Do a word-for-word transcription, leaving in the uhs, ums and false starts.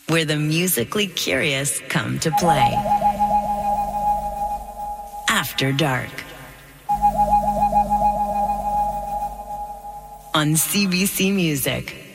where the musically curious come to play. After Dark. On C B C Music.